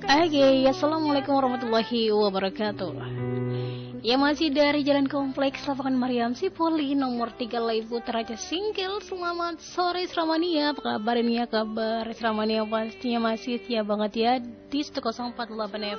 Oke, assalamualaikum warahmatullahi wabarakatuh. Ya masih dari Jalan Kompleks Lapangan Mariam Sipoli nomor 3 Laibu Teraja Singkil. Selamat sore Sramania. Apa kabar ini ya, kabar Sramania pastinya masih setia banget ya di 104.8